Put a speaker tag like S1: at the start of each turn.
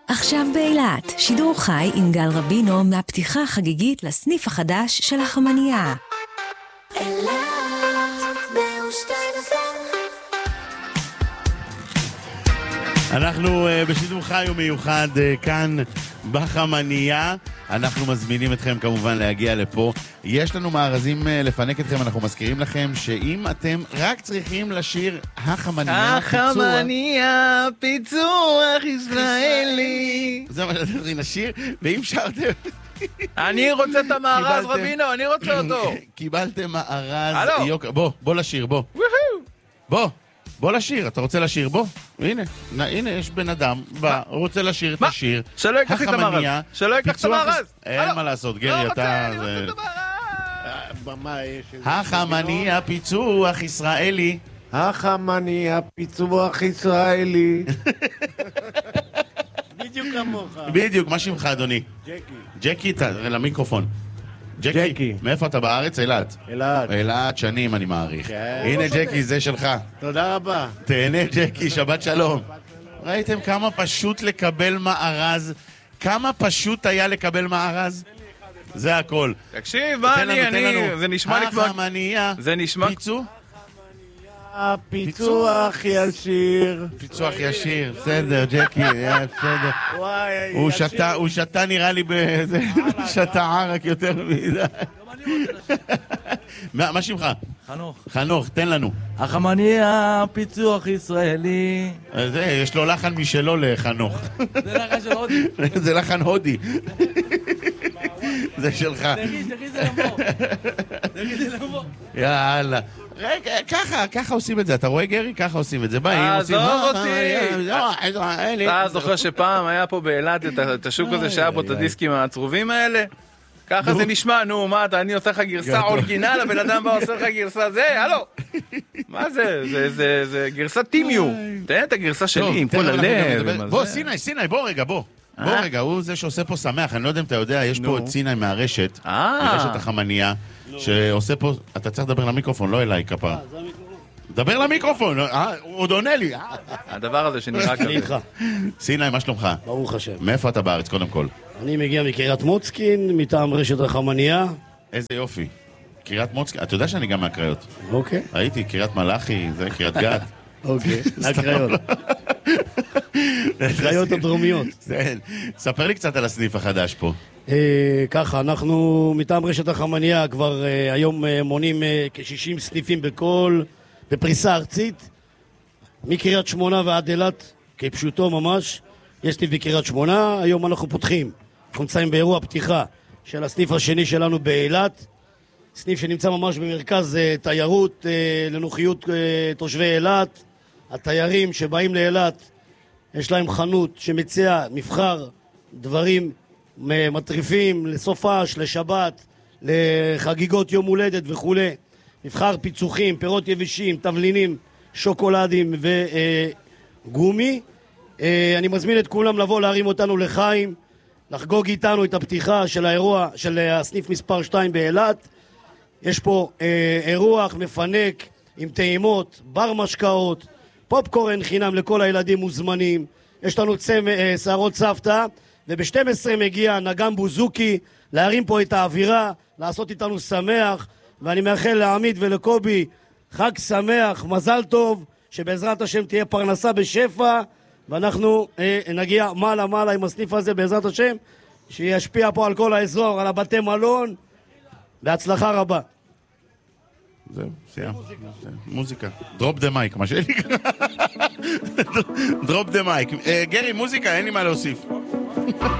S1: עכשיו באילת, שידור חי עם גל רבינו מהפתיחה החגיגית לסניף החדש של החמניה.
S2: אנחנו בשידור חי ומיוחד כאן בחמניה. אנחנו מזמינים אתכם כמובן להגיע לפה. יש לנו מארזים לפנק אתכם. אנחנו מזכירים לכם שאם אתם רק צריכים לשיר החמניה
S3: פיצוח ישראלי,
S2: זה מה שאתם צריכים לשיר. ואם שרתם
S3: אני רוצה את המארז רבינו, אני רוצה אותו.
S2: קיבלתם מארז. בוא לשיר, בוא לשיר, אתה רוצה לשיר? בוא, הנה יש בן אדם, רוצה לשיר את השיר.
S3: שלא ייקח את המארז, שלא ייקח את המארז.
S2: אין מה לעשות, גרי, אתה... החמניה פיצוח ישראלי.
S4: החמניה פיצוח ישראלי.
S5: בדיוק כמוך.
S2: בדיוק, מה שמך אדוני? ג'קי, למיקרופון. ג'קי, מאיפה אתה בארץ? אילת. אילת, שנים אני מעריך. הנה ג'קי, זה שלך.
S5: תודה רבה.
S2: תהנה ג'קי, שבת שלום. ראיתם כמה פשוט לקבל מארז? כמה פשוט היה לקבל מארז? זה הכל.
S3: תקשיב, זה נשמע לי כמו...
S2: החמניה, פיצו?
S4: פיצוח ישיר.
S2: פיצוח ישיר, בסדר, ג'קי, בסדר. הוא שתה נראה לי באיזה... שתה ערק יותר מדי. מה שמך? חנוך, תן לנו.
S6: החמניה פיצוח ישראלי.
S2: יש לו לחן משלו לחנוך.
S6: זה לחן של הודי.
S2: זה לחן הודי. זה שלך.
S6: תגיד זה לבוא.
S2: יאללה. רגע, ככה עושים את זה, אתה רואה גרי? ככה עושים את זה, באים, עושים...
S3: עזוב אותי! אתה זוכר שפעם היה פה באילת את השוק הזה שהיה בו את הדיסקים הצרובים האלה? ככה זה נשמע, נו, מה אתה, אני עושה לך גרסה אורגינל, הבן אדם בא עושה לך גרסה זה, הלו! מה זה? זה גרסה טימיו. תן את הגרסה שלי עם כל הלב.
S2: בוא, סיני, בוא רגע, הוא זה שעושה פה שמח, אני לא יודע אם אתה יודע, יש פה את סיני מהרשת, מרשת החמניה, שעושה פה, אתה צריך לדבר למיקרופון, לא אליי כפה. דבר למיקרופון, הוא עוד עונה לי.
S3: הדבר הזה שנראה כזה.
S2: סיני, מה שלומך?
S5: ברוך השם.
S2: מאיפה אתה בארץ, קודם כל?
S5: אני מגיע מקריית מוצקין, מטעם רשת החמניה.
S2: איזה יופי. קריית מוצקין, אתה יודע שאני גם מהקריות.
S5: אוקיי.
S2: הייתי, קריית מלאכי, זה קריית גת.
S5: אוקיי, הקריות. הקריות הדרומיות.
S2: ספר לי קצת על הסניף החדש פה.
S5: ככה, אנחנו מטעם רשת החמניה כבר היום מונים כ-60 סניפים בפריסה ארצית, מקריית שמונה ועד אילת, כפשוטו ממש. יש סניף בקריית שמונה, היום אנחנו פותחים. אנחנו נמצאים באירוע פתיחה של הסניף השני שלנו באילת, סניף שנמצא ממש במרכז תיירות לנוחיות תושבי אילת. התיירים שבאים לאילת, יש להם חנות שמציעה מבחר דברים מטריפים לסופש, לשבת, לחגיגות יום הולדת וכו'. מבחר פיצוחים, פירות יבשים, תבלינים, שוקולדים וגומי. אני מזמין את כולם לבוא להרים אותנו לחיים, לחגוג איתנו את הפתיחה של האירוע של הסניף מספר 2 באילת. יש פה אירוח מפנק עם טעימות, בר משקאות, פופקורן חינם לכל הילדים מוזמנים. יש לנו שערות סבתא, וב-12 מגיע נגן בוזוקי להרים פה את האווירה, לעשות איתנו שמח, ואני מאחל לעמית ולקובי חג שמח, מזל טוב, שבעזרת השם תהיה פרנסה בשפע, ואנחנו נגיע מעלה עם הסניף הזה בעזרת השם, שישפיע פה על כל האזור, על הבתי מלון, בהצלחה רבה.
S2: זהו, סיים. מוזיקה. דרופ דה מייק, מה שלי קרה. דרופ דה מייק. גרי, מוזיקה, אין לי מה להוסיף.